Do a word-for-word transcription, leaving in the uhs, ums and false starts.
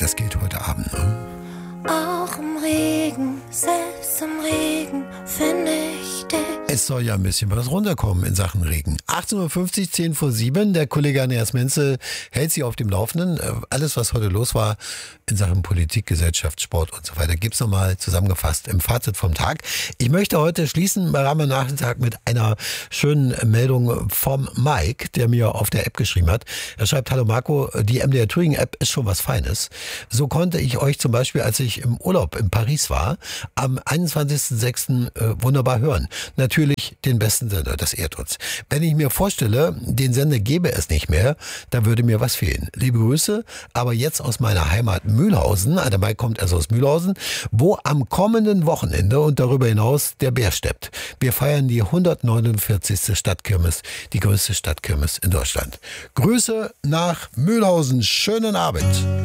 das gilt heute Abend, ne? Auch im Regen, selbst im Regen, finde ich dich. Es soll ja ein bisschen was runterkommen in Sachen Regen. achtzehn Uhr fünfzig, zehn vor sieben. Der Kollege Andreas Menzel hält Sie auf dem Laufenden. Alles, was heute los war in Sachen Politik, Gesellschaft, Sport und so weiter, gibt's nochmal zusammengefasst im Fazit vom Tag. Ich möchte heute schließen bei Rama Nachmittag mit einer schönen Meldung vom Mike, der mir auf der App geschrieben hat. Er schreibt: Hallo Marco, die M D R Thüringen App ist schon was Feines. So konnte ich euch zum Beispiel, als ich im Urlaub in Paris war, am einundzwanzigsten sechsten Äh, wunderbar hören. Natürlich den besten Sender, das ehrt uns. Wenn ich mir vorstelle, den Sender gäbe es nicht mehr, da würde mir was fehlen. Liebe Grüße, aber jetzt aus meiner Heimat Mühlhausen, der Mike kommt also aus Mühlhausen, wo am kommenden Wochenende und darüber hinaus der Bär steppt. Wir feiern die hundertneunundvierzigste Stadtkirmes, die größte Stadtkirmes in Deutschland. Grüße nach Mühlhausen, schönen Abend.